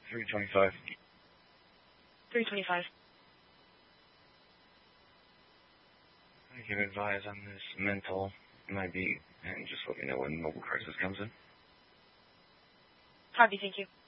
325. 325. I can advise on this mental might be, and just let me know when mobile crisis comes in. Copy, thank you.